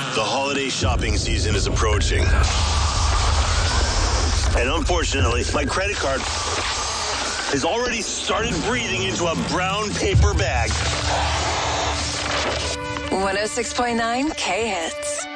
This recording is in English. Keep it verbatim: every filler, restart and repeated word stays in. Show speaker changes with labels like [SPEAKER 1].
[SPEAKER 1] The holiday shopping season is approaching. And unfortunately, my credit card has already started breathing into a brown paper bag.
[SPEAKER 2] one oh six point nine K Hits.